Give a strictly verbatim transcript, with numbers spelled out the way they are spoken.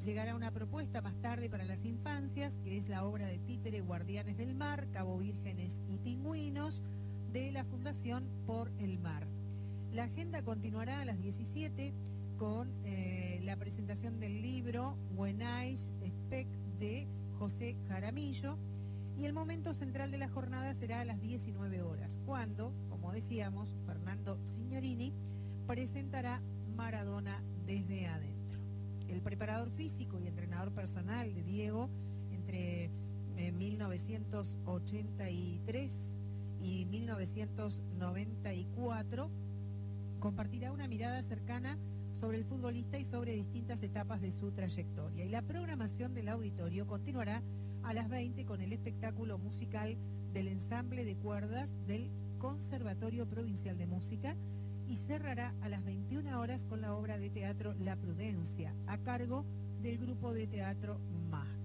Llegará una propuesta más tarde para las infancias, que es la obra de títere Guardianes del Mar, Cabo Vírgenes y Pingüinos, de la Fundación Por el Mar. La agenda continuará a las diecisiete con eh, la presentación del libro Buenais Spec de José Jaramillo, y el momento central de la jornada será a las diecinueve horas, cuando, como decíamos, Fernando Signorini presentará Maradona desde adentro. El preparador físico y entrenador personal de Diego entre eh, mil novecientos ochenta y tres y mil novecientos noventa y cuatro compartirá una mirada cercana sobre el futbolista y sobre distintas etapas de su trayectoria. Y la programación del auditorio continuará a las veinte con el espectáculo musical del ensamble de cuerdas del Conservatorio Provincial de Música, y cerrará a las veintiuna horas con la obra de teatro La Prudencia, a cargo del grupo de teatro M A G.